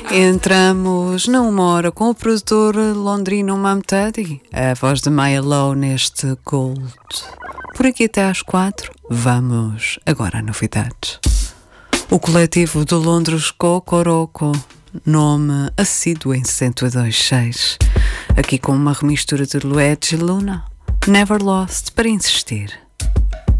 Entramos numa hora com o produtor londrino Mam Teddy, a voz de Maya Low neste Gold. Por aqui até às 4, vamos agora a novidades. O coletivo de Londres Cocoroco, nome assíduo em 102.6, aqui com uma remistura de Luigi Luna, Never Lost, para insistir.